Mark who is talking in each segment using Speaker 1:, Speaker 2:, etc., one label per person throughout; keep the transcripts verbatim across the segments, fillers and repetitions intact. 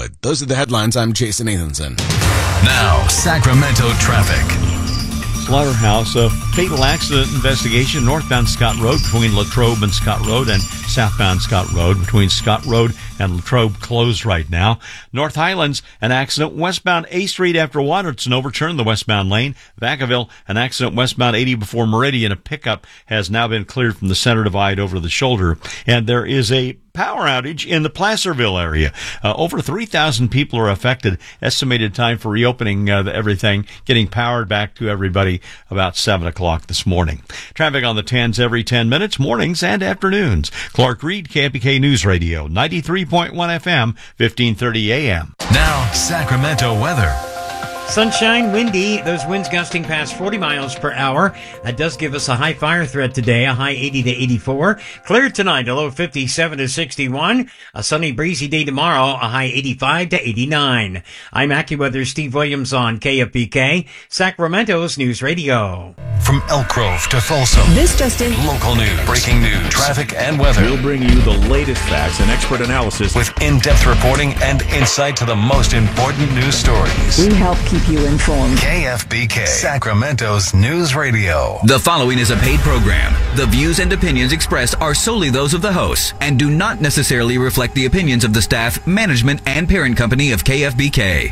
Speaker 1: Hollywood. Those are the headlines. I'm Jason Nathanson.
Speaker 2: Now, Sacramento traffic.
Speaker 3: Slaughterhouse, a fatal accident investigation northbound Scott Road between Latrobe and Scott Road, and southbound Scott Road between Scott Road and Latrobe closed right now. North Highlands, an accident westbound A Street after Waterton overturned the westbound lane. Vacaville, an accident westbound eighty before Meridian. A pickup has now been cleared from the center divide over the shoulder. And there is a power outage in the Placerville area. Uh, over three thousand people are affected. Estimated time for reopening uh, everything, getting powered back to everybody about seven o'clock this morning. Traffic on the tens every ten minutes, mornings and afternoons. Clark Reed, K F B K News Radio, ninety-three point one F M, fifteen thirty A M.
Speaker 2: Now, Sacramento weather.
Speaker 4: Sunshine, windy, those winds gusting past forty miles per hour. That does give us a high fire threat today, a high eighty to eighty-four. Clear tonight, a low fifty-seven to sixty-one. A sunny, breezy day tomorrow, a high eighty-five to eighty-nine. I'm AccuWeather Steve Williams on K F B K, Sacramento's News Radio.
Speaker 2: From Elk Grove to Folsom.
Speaker 5: This just in.
Speaker 2: Local news, breaking news, traffic, and weather.
Speaker 6: We'll bring you the latest facts and expert analysis
Speaker 2: with in-depth reporting and insight to the most important news stories.
Speaker 5: We help keep you informed.
Speaker 2: K F B K, Sacramento's News Radio.
Speaker 7: The following is a paid program. The views and opinions expressed are solely those of the hosts and do not necessarily reflect the opinions of the staff, management, and parent company of K F B K.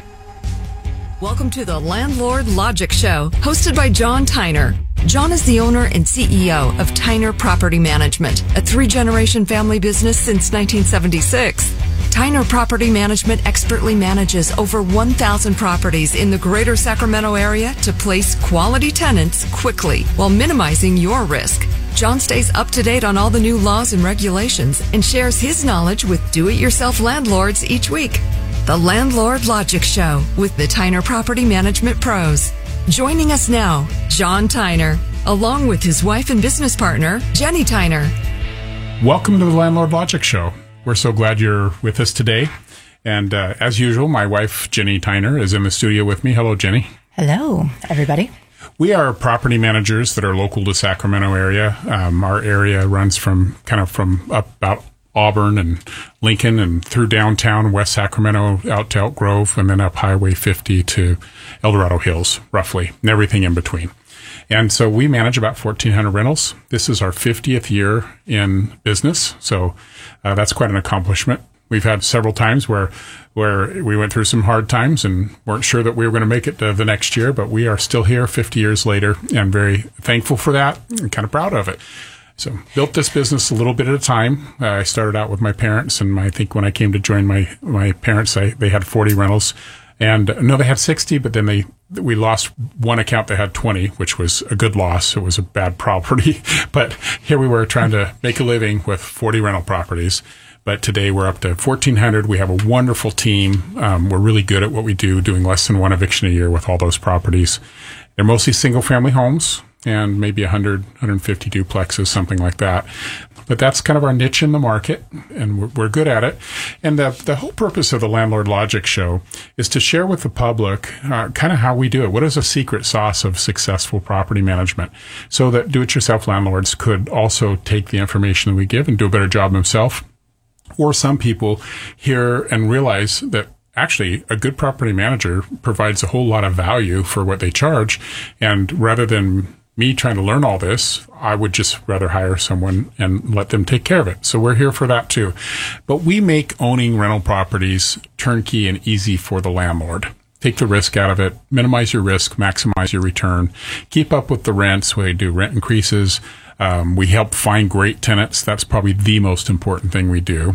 Speaker 8: Welcome to the Landlord Logic Show, hosted by John Tyner. John is the owner and C E O of Tyner Property Management, a three-generation family business since nineteen seventy-six. Tyner Property Management expertly manages over one thousand properties in the greater Sacramento area to place quality tenants quickly while minimizing your risk. John stays up to date on all the new laws and regulations and shares his knowledge with do-it-yourself landlords each week. The Landlord Logic Show with the Tyner Property Management Pros. Joining us now, John Tyner, along with his wife and business partner, Jenny Tyner.
Speaker 9: Welcome to the Landlord Logic Show. We're so glad you're with us today. And uh, as usual, my wife, Jenny Tyner, is in the studio with me. Hello, Jenny.
Speaker 10: Hello, everybody.
Speaker 9: We are property managers that are local to Sacramento area. Um, our area runs from kind of from up about Auburn and Lincoln and through downtown West Sacramento out to Elk Grove and then up Highway fifty to El Dorado Hills, roughly, and everything in between. And so we manage about fourteen hundred rentals. This is our fiftieth year in business, so uh, that's quite an accomplishment. We've had several times where where we went through some hard times and weren't sure that we were going to make it to the next year, but we are still here fifty years later and very thankful for that and kind of proud of it. So built this business a little bit at a time. Uh, I started out with my parents, and I think when I came to join my, my parents, I, they had forty rentals. And uh, no, they had sixty, but then they we lost one account that had twenty, which was a good loss. It was a bad property. But here we were trying to make a living with forty rental properties. But today we're up to fourteen hundred. We have a wonderful team. Um, we're really good at what we do, doing less than one eviction a year with all those properties. They're mostly single-family homes and maybe one hundred, one hundred fifty duplexes, something like that. But that's kind of our niche in the market, and we're, we're good at it. And the, the whole purpose of the Landlord Logic Show is to share with the public uh, kind of how we do it. What is a secret sauce of successful property management so that do-it-yourself landlords could also take the information that we give and do a better job themselves. Or some people hear and realize that actually a good property manager provides a whole lot of value for what they charge. And rather than me trying to learn all this, I would just rather hire someone and let them take care of it. So we're here for that too. But we make owning rental properties turnkey and easy for the landlord. Take the risk out of it, minimize your risk, maximize your return, keep up with the rents. We do rent increases. Um, we help find great tenants. That's probably the most important thing we do.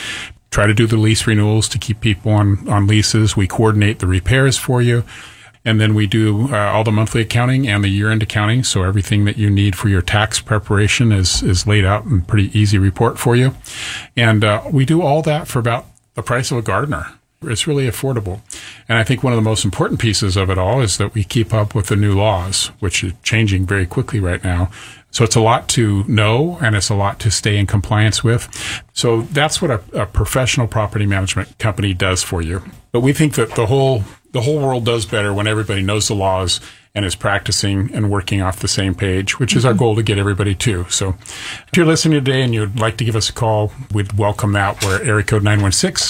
Speaker 9: Try to do the lease renewals to keep people on, on leases. We coordinate the repairs for you. And then we do uh, all the monthly accounting and the year-end accounting. So everything that you need for your tax preparation is, is laid out in a pretty easy report for you. And uh, we do all that for about the price of a gardener. It's really affordable. And I think one of the most important pieces of it all is that we keep up with the new laws, which are changing very quickly right now. So it's a lot to know, and it's a lot to stay in compliance with. So that's what a, a professional property management company does for you. But we think that the whole the whole world does better when everybody knows the laws and is practicing and working off the same page, which is our goal to get everybody to. So if you're listening today and you'd like to give us a call, we'd welcome that. We're at area code nine one six,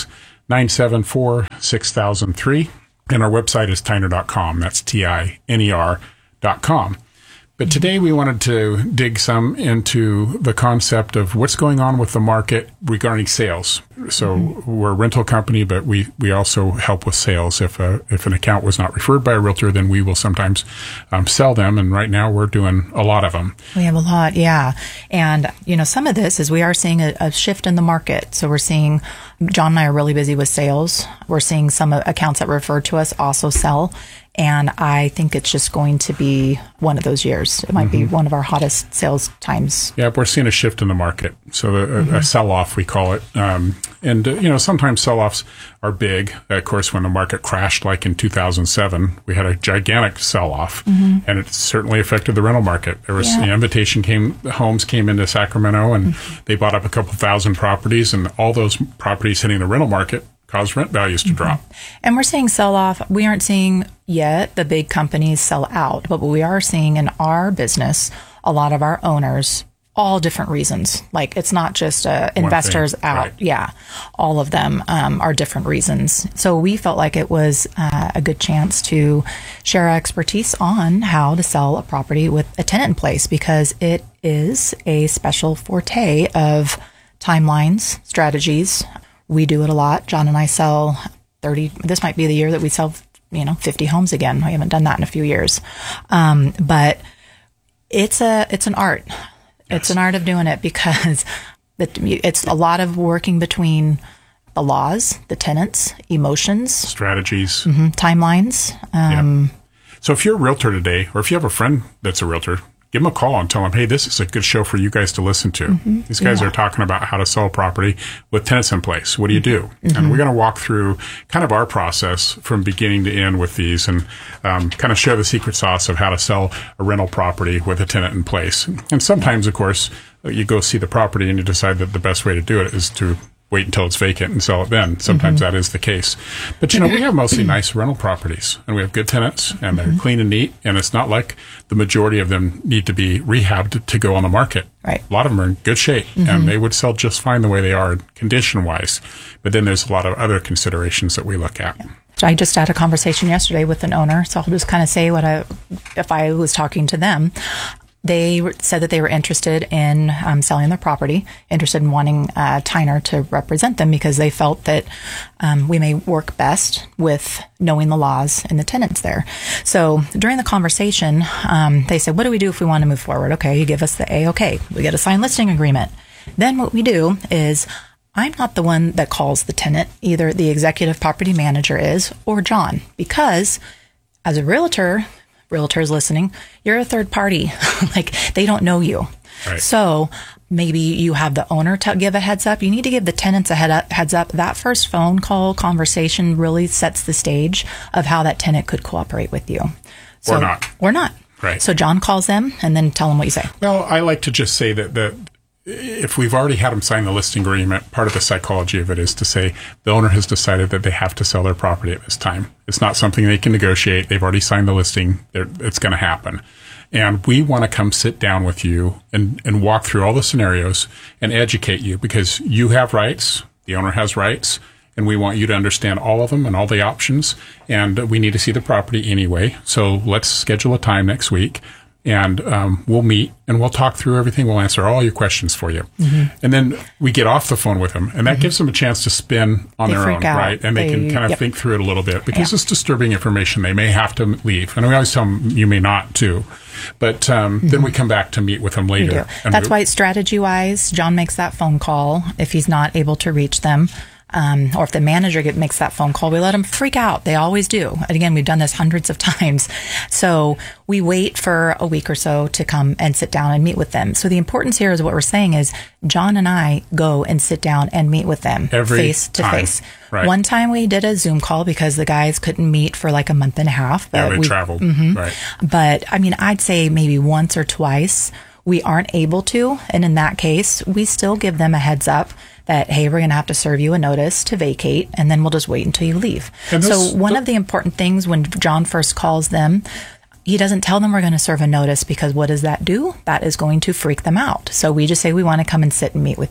Speaker 9: nine seven four, six thousand three. And our website is tiner dot com. That's T I N E R dot com. But today we wanted to dig some into the concept of what's going on with the market regarding sales. So mm-hmm. we're a rental company, but we, we also help with sales. If a, if an account was not referred by a realtor, then we will sometimes um, sell them. And right now we're doing a lot of them.
Speaker 10: We have a lot, yeah. And, you know, some of this is we are seeing a, a shift in the market. So we're seeing, John and I are really busy with sales. We're seeing some accounts that refer to us also sell. And I think it's just going to be one of those years. It might mm-hmm. be one of our hottest sales times.
Speaker 9: Yeah, we're seeing a shift in the market. So a, mm-hmm. a sell-off, we call it. Um, and, uh, you know, sometimes sell-offs are big. Of course, when the market crashed, like in two thousand seven, we had a gigantic sell-off. Mm-hmm. And it certainly affected the rental market. There was yeah. the invitation came, homes came into Sacramento, and mm-hmm. they bought up a couple thousand properties, and all those properties hitting the rental market cause rent values to mm-hmm. drop.
Speaker 10: And we're seeing sell-off. We aren't seeing yet the big companies sell out, but we are seeing in our business, a lot of our owners, all different reasons. Like it's not just uh, investors out. Right. Yeah. All of them um, are different reasons. So we felt like it was uh, a good chance to share our expertise on how to sell a property with a tenant in place, because it is a special forte of timelines, strategies. We do it a lot. John and I sell thirty. This might be the year that we sell, you know, fifty homes again. We haven't done that in a few years. Um, but it's a, it's an art. Yes. It's an art of doing it, because it's a lot of working between the laws, the tenants, emotions,
Speaker 9: strategies,
Speaker 10: mm-hmm, timelines. Um,
Speaker 9: yeah. So if you're a realtor today, or if you have a friend that's a realtor, give them a call and tell them, hey, this is a good show for you guys to listen to. Mm-hmm. These guys yeah. are talking about how to sell a property with tenants in place. What do you do? Mm-hmm. And we're going to walk through kind of our process from beginning to end with these, and um, kind of share the secret sauce of how to sell a rental property with a tenant in place. And sometimes, of course, you go see the property and you decide that the best way to do it is to wait until it's vacant and sell it then. Sometimes mm-hmm. that is the case. But, you know, we have mostly nice rental properties, and we have good tenants, and they're mm-hmm. clean and neat, and it's not like the majority of them need to be rehabbed to go on the market.
Speaker 10: Right. A
Speaker 9: lot of them are in good shape, mm-hmm. and they would sell just fine the way they are condition-wise. But then there's a lot of other considerations that we look at.
Speaker 10: Yeah. So I just had a conversation yesterday with an owner, so I'll just kind of say what I, if I was talking to them. They said that they were interested in um, selling their property, interested in wanting uh, Tiner to represent them, because they felt that um, we may work best with knowing the laws and the tenants there. So during the conversation, um, they said, what do we do if we want to move forward? Okay, you give us the A-OK. We get a signed listing agreement. Then what we do is, I'm not the one that calls the tenant. Either the executive property manager is, or John, because as a realtor, realtors listening, you're a third party. Like, they don't know you.
Speaker 9: Right.
Speaker 10: So maybe you have the owner to give a heads up. You need to give the tenants a head up, heads up. That first phone call conversation really sets the stage of how that tenant could cooperate with you. So,
Speaker 9: or not.
Speaker 10: Or not.
Speaker 9: Right.
Speaker 10: So John calls them, and then tell them what you say.
Speaker 9: Well, I like to just say that the if we've already had them sign the listing agreement, part of the psychology of it is to say the owner has decided that they have to sell their property at this time. It's not something they can negotiate. They've already signed the listing. They're, it's going to happen. And we want to come sit down with you and, and walk through all the scenarios and educate you, because you have rights, the owner has rights, and we want you to understand all of them and all the options. And we need to see the property anyway. So let's schedule a time next week. And um, we'll meet and we'll talk through everything. We'll answer all your questions for you. Mm-hmm. And then we get off the phone with them, and that mm-hmm. gives them a chance to spin on
Speaker 10: they
Speaker 9: their own,
Speaker 10: out.
Speaker 9: right? And they, they can kind of yep. think through it a little bit, because yeah. it's disturbing information. They may have to leave. And we always tell them, you may not too. But um, mm-hmm. then we come back to meet with them later.
Speaker 10: And That's we, why strategy-wise, John makes that phone call if he's not able to reach them. Um, or if the manager get, makes that phone call, we let them freak out. They always do. And again, we've done this hundreds of times. So we wait for a week or so to come and sit down and meet with them. So the importance here is what we're saying is John and I go and sit down and meet with them
Speaker 9: Every
Speaker 10: face to
Speaker 9: time.
Speaker 10: face.
Speaker 9: Right.
Speaker 10: One time we did a Zoom call because the guys couldn't meet for like a month and a half.
Speaker 9: But yeah, they
Speaker 10: we,
Speaker 9: traveled.
Speaker 10: Mm-hmm.
Speaker 9: Right.
Speaker 10: But I mean, I'd say maybe once or twice we aren't able to. And in that case, we still give them a heads up that, hey, we're going to have to serve you a notice to vacate, and then we'll just wait until you leave.
Speaker 9: And
Speaker 10: so
Speaker 9: this,
Speaker 10: one
Speaker 9: th-
Speaker 10: of the important things when John first calls them, he doesn't tell them we're going to serve a notice, because what does that do? That is going to freak them out. So we just say we want to come and sit and meet with you.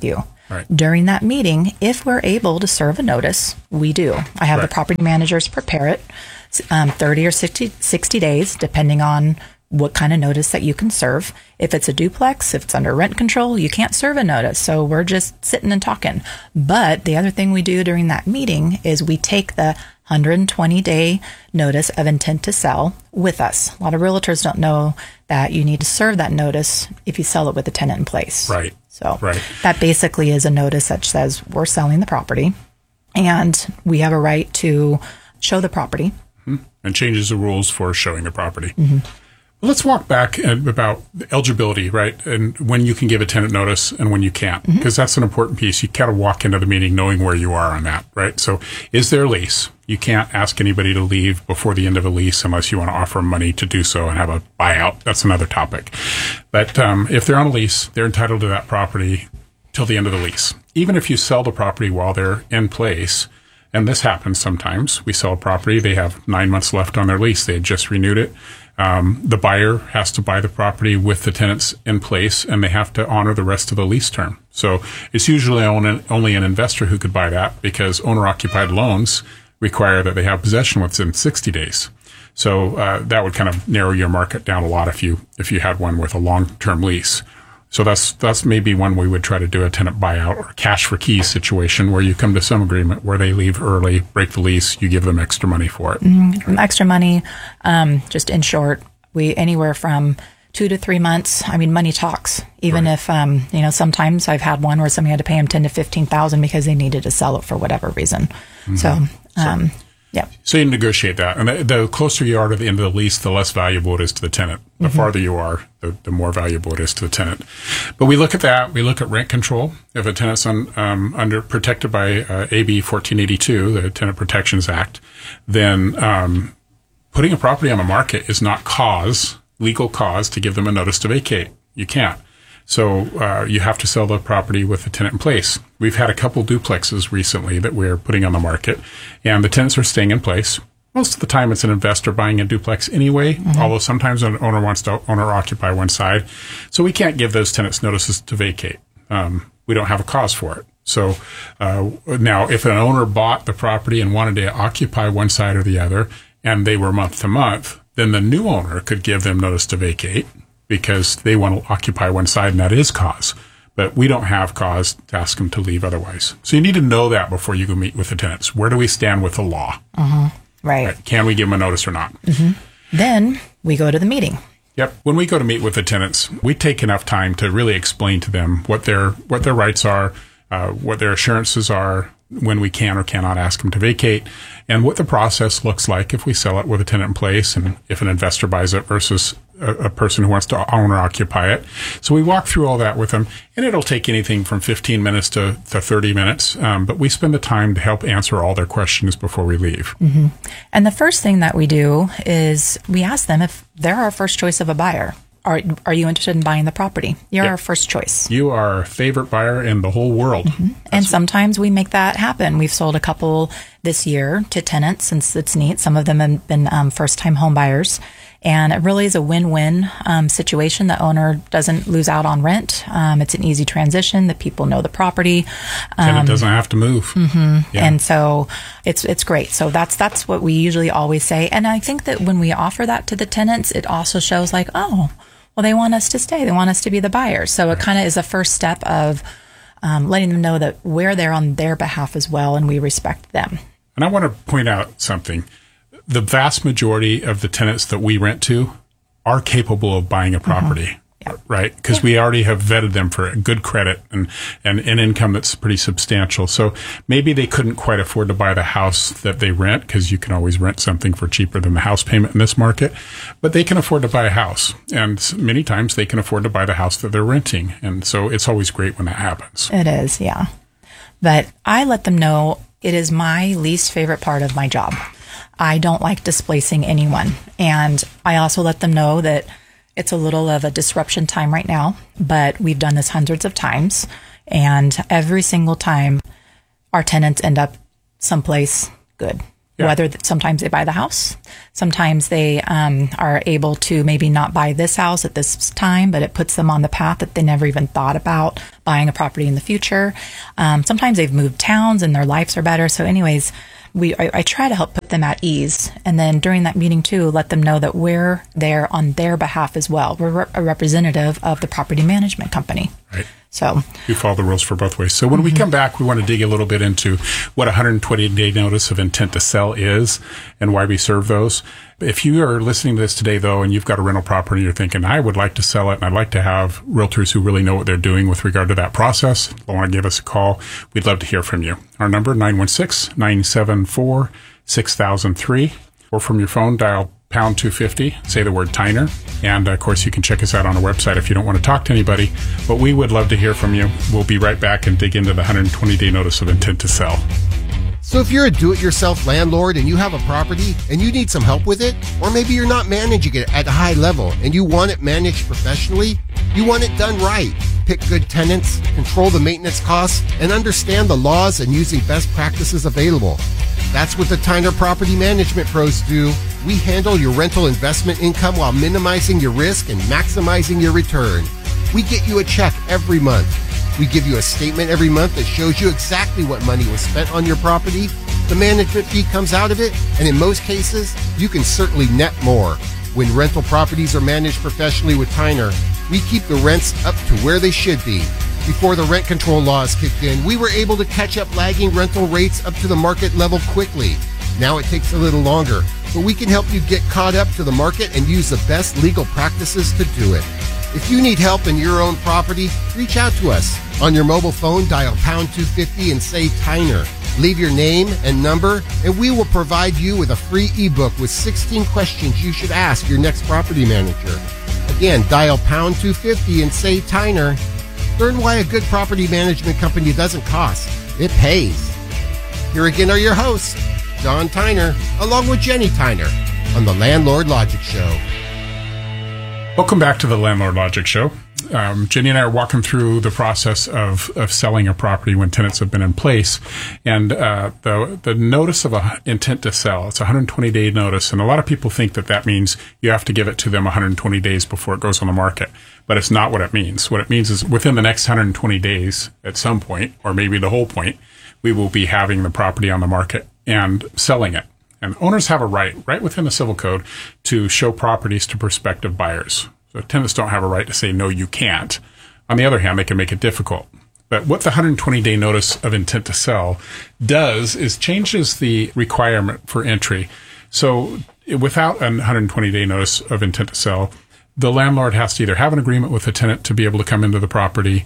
Speaker 9: Right.
Speaker 10: During that meeting, if we're able to serve a notice, we do. I have
Speaker 9: Right.
Speaker 10: the property managers prepare it, um, thirty or sixty, sixty days, depending on what kind of notice that you can serve. If it's a duplex, if it's under rent control, you can't serve a notice. So we're just sitting and talking. But the other thing we do during that meeting is we take the one hundred twenty day notice of intent to sell with us. A lot of realtors don't know that you need to serve that notice if you sell it with a tenant in place.
Speaker 9: Right.
Speaker 10: So
Speaker 9: Right.
Speaker 10: that basically is a notice that says we're selling the property and we have a right to show the property.
Speaker 9: And changes the rules for showing the property. Let's walk back about eligibility, right? And when you can give a tenant notice and when you can't, because that's an important piece. You kind of walk into the meeting knowing where you are on that, right? So is there a lease? You can't ask anybody to leave before the end of a lease unless you want to offer them money to do so and have a buyout. That's another topic. But um, if they're on a lease, they're entitled to that property till the end of the lease. Even if you sell the property while they're in place, and this happens sometimes, we sell a property, they have nine months left on their lease, they had just renewed it. Um, the buyer has to buy the property with the tenants in place, and they have to honor the rest of the lease term. So it's usually only an investor who could buy that, because owner-occupied loans require that they have possession within sixty days. So uh, that would kind of narrow your market down a lot if you if you had one with a long-term lease. So that's that's maybe one we would try to do, a tenant buyout or cash for keys situation, where you come to some agreement where they leave early, break the lease, you give them extra money for it.
Speaker 10: Mm-hmm. Extra money, um, just in short, we anywhere from two to three months. I mean, money talks. Even
Speaker 9: Right.
Speaker 10: if um, you know, sometimes I've had one where somebody had to pay them ten to fifteen thousand because they needed to sell it for whatever reason.
Speaker 9: Mm-hmm.
Speaker 10: So, um, yeah.
Speaker 9: So you negotiate that. And the, the closer you are to the end of the lease, the less valuable it is to the tenant. The
Speaker 10: Mm-hmm.
Speaker 9: farther you are, the, the more valuable it is to the tenant. But we look at that. We look at rent control. If a tenant's un, um, under protected by uh, A B fourteen eighty-two, the Tenant Protections Act, then um, putting a property on the market is not cause, legal cause, to give them a notice to vacate. You can't. So uh, you have to sell the property with the tenant in place. We've had a couple duplexes recently that we're putting on the market, and the tenants are staying in place. Most of the time, it's an investor buying a duplex anyway, mm-hmm. although sometimes an owner wants to owner-occupy one side. So we can't give those tenants notices to vacate. Um, we don't have a cause for it. So uh, now, if an owner bought the property and wanted to occupy one side or the other, and they were month to month, then the new owner could give them notice to vacate, because they want to occupy one side, and that is cause. But we don't have cause to ask them to leave otherwise. So you need to know that before you go meet with the tenants. Where do we stand with the law?
Speaker 10: Mm-hmm. Right.
Speaker 9: Right. Can we give them a notice or not?
Speaker 10: Mm-hmm. Then we go to the meeting.
Speaker 9: Yep. When we go to meet with the tenants, we take enough time to really explain to them what their what their rights are, uh, what their assurances are, when we can or cannot ask them to vacate, and what the process looks like if we sell it with a tenant in place, and if an investor buys it versus a, a person who wants to own or occupy it. So we walk through all that with them, and it'll take anything from fifteen minutes to, to thirty minutes, um, but we spend the time to help answer all their questions before we leave.
Speaker 10: Mm-hmm. And the first thing that we do is we ask them if they're our first choice of a buyer. Are, are you interested in buying the property? You're
Speaker 9: Yep.
Speaker 10: our first choice.
Speaker 9: You are our favorite buyer in the whole world.
Speaker 10: Mm-hmm. And sometimes we make that happen. We've sold a couple this year to tenants, since it's neat. Some of them have been um, first-time home buyers. And it really is a win-win um, situation. The owner doesn't lose out on rent. Um, it's an easy transition. The people know the property.
Speaker 9: Tenant
Speaker 10: Um,
Speaker 9: doesn't have to move.
Speaker 10: Mm-hmm.
Speaker 9: Yeah.
Speaker 10: And so it's it's great. So that's that's what we usually always say. And I think that when we offer that to the tenants, it also shows like, oh, well, they want us to stay. They want us to be the buyer. So it kind of is a first step of um, letting them know that we're there on their behalf as well, and we respect them.
Speaker 9: And I want to point out something. The vast majority of the tenants that we rent to are capable of buying a property,
Speaker 10: Mm-hmm. Yeah.
Speaker 9: right? Because yeah. we already have vetted them for good credit and, and an income that's pretty substantial. So maybe they couldn't quite afford to buy the house that they rent, because you can always rent something for cheaper than the house payment in this market, but they can afford to buy a house. And many times they can afford to buy the house that they're renting. And so it's always great when that happens.
Speaker 10: It is, yeah. But I let them know it is my least favorite part of my job. I don't like displacing anyone. And I also let them know that it's a little of a disruption time right now, but we've done this hundreds of times. And every single time, our tenants end up someplace good.
Speaker 9: Yeah.
Speaker 10: Whether that sometimes they buy the house, sometimes they um, are able to maybe not buy this house at this time, but it puts them on the path that they never even thought about buying a property in the future. Um, sometimes they've moved towns and their lives are better. So anyways, we I, I try to help put them at ease. And then during that meeting too, let them know that we're there on their behalf as well. We're a representative of the property management company.
Speaker 9: Right.
Speaker 10: So
Speaker 9: we follow the rules for both ways. So when mm-hmm. we come back, we want to dig a little bit into what a one hundred twenty day notice of intent to sell is and why we serve those. If you are listening to this today, though, and you've got a rental property and you're thinking, I would like to sell it and I'd like to have realtors who really know what they're doing with regard to that process, want to give us a call, we'd love to hear from you. Our number, nine one six, nine seven four, six thousand three, or from your phone, dial pound two fifty, say the word Tyner. And of course, you can check us out on our website if you don't want to talk to anybody. But we would love to hear from you. We'll be right back and dig into the one hundred twenty day notice of intent to sell.
Speaker 11: So if you're a do-it-yourself landlord and you have a property and you need some help with it, or maybe you're not managing it at a high level and you want it managed professionally, you want it done right, pick good tenants, control the maintenance costs, and understand the laws and using best practices available. That's what the Tyner Property Management Pros do. We handle your rental investment income while minimizing your risk and maximizing your return. We get you a check every month. We give you a statement every month that shows you exactly what money was spent on your property. The management fee comes out of it, and in most cases, you can certainly net more. When rental properties are managed professionally with Tyner, we keep the rents up to where they should be. Before the rent control laws kicked in, we were able to catch up lagging rental rates up to the market level quickly. Now it takes a little longer, but we can help you get caught up to the market and use the best legal practices to do it. If you need help in your own property, reach out to us. On your mobile phone, dial pound two fifty and say Tyner. Leave your name and number, and we will provide you with a free ebook with sixteen questions you should ask your next property manager. Again, dial pound two fifty and say Tyner. Learn why a good property management company doesn't cost. It pays. Here again are your hosts, John Tyner, along with Jenny Tyner, on the Landlord Logic Show.
Speaker 9: Welcome back to the Landlord Logic Show. Um, Jenny and I are walking through the process of, of selling a property when tenants have been in place. And uh, the the notice of a intent to sell, it's a one hundred twenty day notice. And a lot of people think that that means you have to give it to them one hundred twenty days before it goes on the market. But it's not what it means. What it means is within the next one hundred twenty days, at some point, or maybe the whole point, we will be having the property on the market and selling it. And owners have a right, right within the Civil Code, to show properties to prospective buyers. So tenants don't have a right to say, no, you can't. On the other hand, they can make it difficult. But what the one hundred twenty day notice of intent to sell does is changes the requirement for entry. So without a one hundred twenty day notice of intent to sell, the landlord has to either have an agreement with the tenant to be able to come into the property,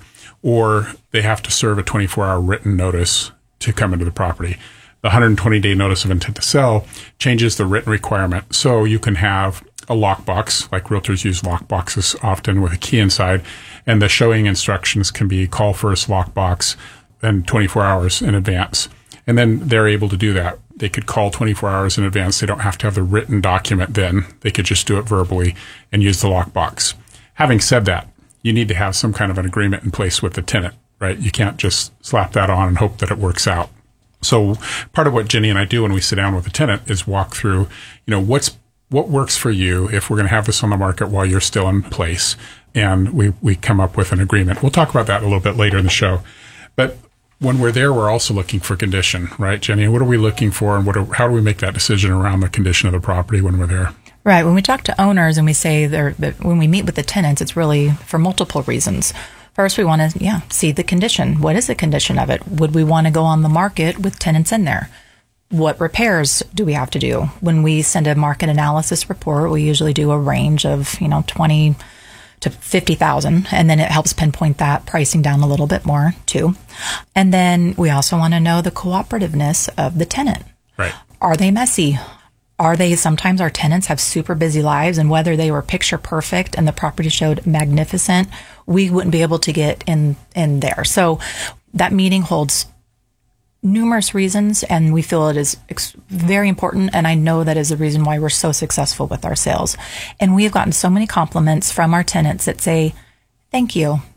Speaker 9: or they have to serve a twenty-four hour written notice to come into the property. The one hundred twenty day notice of intent to sell changes the written requirement. So you can have a lockbox, like realtors use lockboxes often with a key inside, and the showing instructions can be call first lockbox and twenty-four hours in advance. And then they're able to do that. They could call twenty-four hours in advance. They don't have to have the written document then. They could just do it verbally and use the lockbox. Having said that, you need to have some kind of an agreement in place with the tenant, right? You can't just slap that on and hope that it works out. So part of what Jenny and I do when we sit down with a tenant is walk through, you know, what's what works for you if we're going to have this on the market while you're still in place. And we, we come up with an agreement. We'll talk about that a little bit later in the show. But when we're there, we're also looking for condition, right, Jenny? What are we looking for, and what are, how do we make that decision around the condition of the property when we're there?
Speaker 10: Right. When we talk to owners and we say they're, that when we meet with the tenants, it's really for multiple reasons. First, we want to, yeah, see the condition. What is the condition of it? Would we want to go on the market with tenants in there? What repairs do we have to do? When we send a market analysis report, we usually do a range of, you know, twenty to fifty thousand, and then it helps pinpoint that pricing down a little bit more too. And then we also want to know the cooperativeness of the tenant.
Speaker 9: Right.
Speaker 10: Are they messy? Are they, sometimes our tenants have super busy lives, and whether they were picture perfect and the property showed magnificent, we wouldn't be able to get in, in there. So that meeting holds numerous reasons, and we feel it is ex- very important, and I know that is the reason why we're so successful with our sales. And we have gotten so many compliments from our tenants that say, thank you.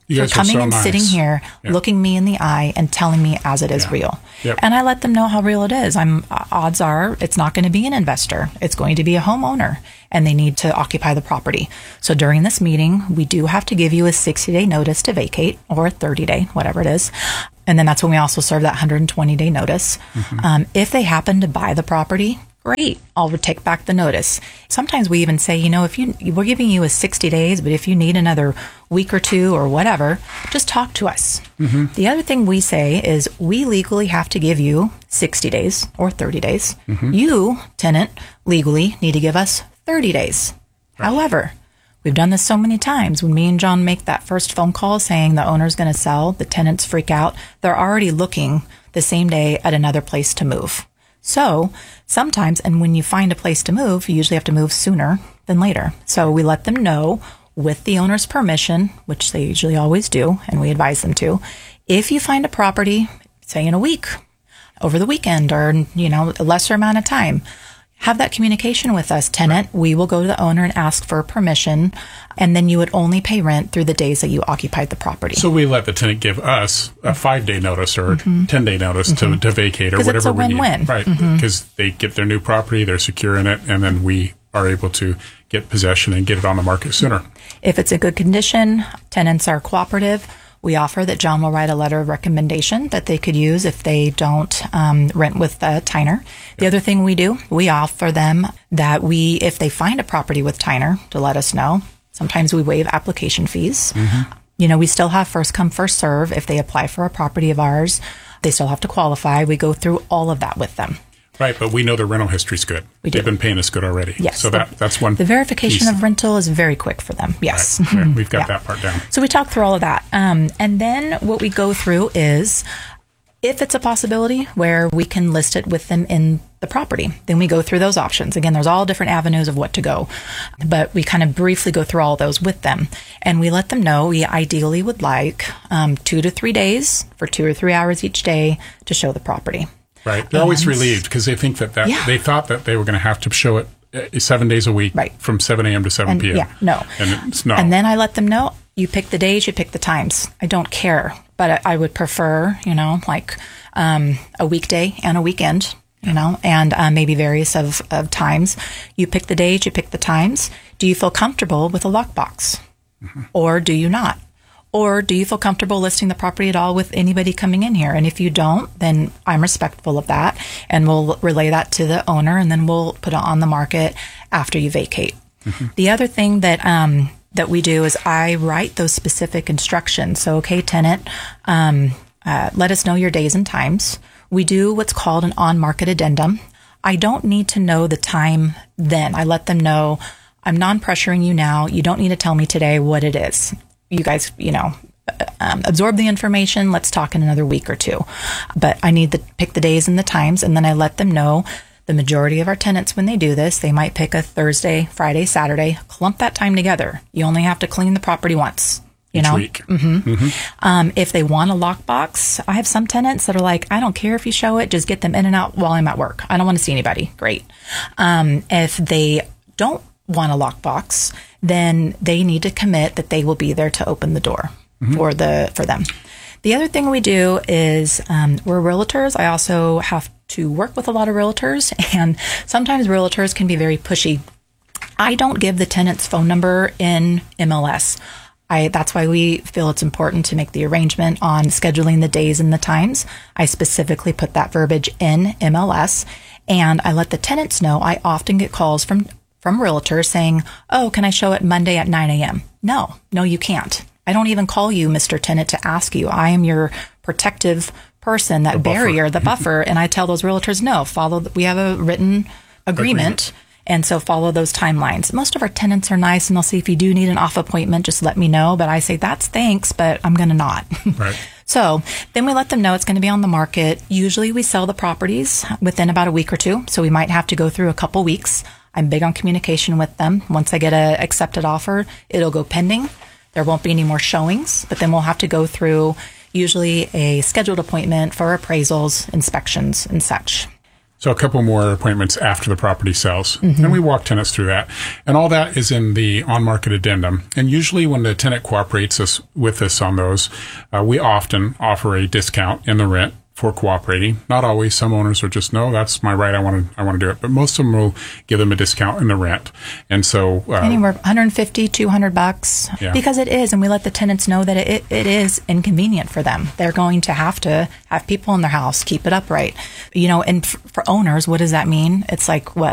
Speaker 9: You
Speaker 10: for
Speaker 9: guys are
Speaker 10: coming
Speaker 9: so
Speaker 10: and
Speaker 9: nice.
Speaker 10: sitting here,
Speaker 9: Yeah.
Speaker 10: looking me in the eye and telling me as it is
Speaker 9: Yeah.
Speaker 10: real.
Speaker 9: Yep.
Speaker 10: And I let them know how real it is. I'm odds are it's not going to be an investor. It's going to be a homeowner, and they need to occupy the property. So during this meeting, we do have to give you a sixty day notice to vacate, or a thirty day, whatever it is. And then that's when we also serve that one hundred twenty day notice.
Speaker 9: Mm-hmm.
Speaker 10: Um, if they happen to buy the property, great, I'll take back the notice. Sometimes we even say, you know, if you, we're giving you a sixty days, but if you need another week or two or whatever, just talk to us.
Speaker 9: Mm-hmm.
Speaker 10: The other thing we say is we legally have to give you sixty days or thirty days.
Speaker 9: Mm-hmm.
Speaker 10: You, tenant, legally need to give us thirty days. However, we've done this so many times. When me and John make that first phone call saying the owner's going to sell, the tenants freak out. They're already looking the same day at another place to move. So sometimes, and when you find a place to move, you usually have to move sooner than later. So we let them know with the owner's permission, which they usually always do, and we advise them to, if you find a property, say in a week, over the weekend, or, you know, a lesser amount of time, have that communication with us, tenant. We will go to the owner and ask for permission, and then you would only pay rent through the days that you occupied the property.
Speaker 9: So we let the tenant give us a five-day notice or
Speaker 10: Mm-hmm.
Speaker 9: ten-day notice
Speaker 10: Mm-hmm.
Speaker 9: to, to vacate or
Speaker 10: 'Cause
Speaker 9: whatever
Speaker 10: it's a
Speaker 9: we
Speaker 10: win-win.
Speaker 9: need. Right,
Speaker 10: Mhm.
Speaker 9: because they get their new property, they're secure in it, and then we are able to get possession and get it on the market sooner.
Speaker 10: If it's in good condition, tenants are cooperative, we offer that John will write a letter of recommendation that they could use if they don't um, rent with uh, Tyner. The other thing we do, we offer them that we, if they find a property with Tyner, to let us know. Sometimes we waive application fees.
Speaker 9: Mm-hmm.
Speaker 10: You know, we still have first come, first serve. If they apply for a property of ours, they still have to qualify. We go through all of that with them.
Speaker 9: Right, but we know their rental history's good.
Speaker 10: We do.
Speaker 9: They've been paying us good already.
Speaker 10: Yes.
Speaker 9: So that that's one.
Speaker 10: The verification
Speaker 9: piece.
Speaker 10: of rental is very quick for them. Yes.
Speaker 9: Right. Yeah, we've got
Speaker 10: Yeah.
Speaker 9: that part down.
Speaker 10: So we talk through all of that. Um, and then what we go through is if it's a possibility where we can list it with them in the property, then we go through those options. Again, there's all different avenues of what to go, but we kind of briefly go through all those with them. And we let them know we ideally would like um, two to three days for two or three hours each day to show the property.
Speaker 9: Right. They're always
Speaker 10: And-
Speaker 9: relieved because they think that, that
Speaker 10: Yeah.
Speaker 9: they thought that they were going to have to show it uh, seven days a week
Speaker 10: Right.
Speaker 9: from seven a.m. to seven
Speaker 10: And,
Speaker 9: p.m.
Speaker 10: yeah, no.
Speaker 9: And it's no.
Speaker 10: And then I let them know, you pick the days, you pick the times. I don't care, but I, I would prefer, you know, like um, a weekday and a weekend, you know, and uh, maybe various of, of times. You pick the days, you pick the times. Do you feel comfortable with a lockbox?
Speaker 9: Mm-hmm.
Speaker 10: Or do you not? Or do you feel comfortable listing the property at all with anybody coming in here? And if you don't, then I'm respectful of that. And we'll relay that to the owner, and then we'll put it on the market after you vacate.
Speaker 9: Mm-hmm.
Speaker 10: The other thing that um, that we do is I write those specific instructions. So, okay, tenant, um, uh, let us know your days and times. We do what's called an on-market addendum. I don't need to know the time then. I let them know I'm non-pressuring you now. You don't need to tell me today what it is. You guys, you know, um, absorb the information. Let's talk in another week or two. But I need to pick the days and the times, and then I let them know the majority of our tenants, when they do this, they might pick a Thursday, Friday, Saturday, clump that time together. You only have to clean the property once. You
Speaker 9: Each
Speaker 10: know,
Speaker 9: week.
Speaker 10: hmm
Speaker 9: Mhm.
Speaker 10: Um, if they want a lockbox, I have some tenants that are like, I don't care if you show it, just get them in and out while I'm at work. I don't want to see anybody. Great. Um, if they don't want a lockbox, then they need to commit that they will be there to open the door for the for them. The other thing we do is um, we're realtors. I also have to work with a lot of realtors, and sometimes realtors can be very pushy. I don't give the tenant's phone number in M L S. I, that's why we feel it's important to make the arrangement on scheduling the days and the times. I specifically put that verbiage in M L S, and I let the tenants know. I often get calls from, from realtors saying, oh, can I show it Monday at nine a.m.? No, no, you can't. I don't even call you, Mister Tenant, to ask you. I am your protective person, that
Speaker 9: The buffer.
Speaker 10: barrier, the buffer, and I tell those realtors, no, follow, the, we have a written agreement.
Speaker 9: Agreement.
Speaker 10: And so follow those timelines. Most of our tenants are nice, and they'll say, if you do need an off appointment, just let me know. But I say, that's thanks, but I'm going to not.
Speaker 9: Right.
Speaker 10: So then we let them know it's going to be on the market. Usually we sell the properties within about a week or two. So we might have to go through a couple weeks. I'm big on communication with them. Once I get a accepted offer, it'll go pending. There won't be any more showings, but then we'll have to go through usually a scheduled appointment for appraisals, inspections, and such.
Speaker 9: So a couple more appointments after the property sells.
Speaker 10: Mhm.
Speaker 9: And we walk tenants through that. And all that is in the on-market addendum. And usually when the tenant cooperates us with us on those, uh, we often offer a discount in the rent for cooperating. Not always. Some owners are just, no, that's my right. I want to, I want to do it. But most of them will give them a discount in the rent. And so, uh,
Speaker 10: Anywhere one hundred fifty, two hundred bucks.
Speaker 9: Yeah.
Speaker 10: Because it is, and we let the tenants know that it, it is inconvenient for them. They're going to have to have people in their house, keep it upright. You know, and f- for owners, what does that mean? It's like, what,